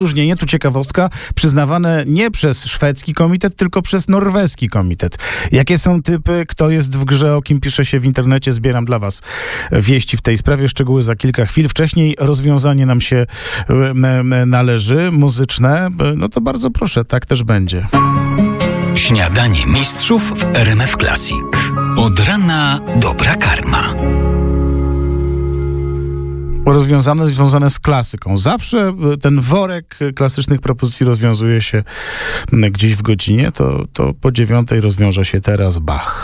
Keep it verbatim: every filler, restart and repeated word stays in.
Wyróżnienie, tu ciekawostka, przyznawane nie przez szwedzki komitet, tylko przez norweski komitet. Jakie są typy, kto jest w grze, o kim pisze się w internecie, zbieram dla was wieści w tej sprawie, szczegóły za kilka chwil. Wcześniej rozwiązanie nam się należy, muzyczne, no to bardzo proszę, tak też będzie. Śniadanie mistrzów w R M F Classic. Od rana dobra karma. Rozwiązane, związane z klasyką. Zawsze ten worek klasycznych propozycji rozwiązuje się gdzieś w godzinie, to, to po dziewiątej rozwiąże się teraz Bach.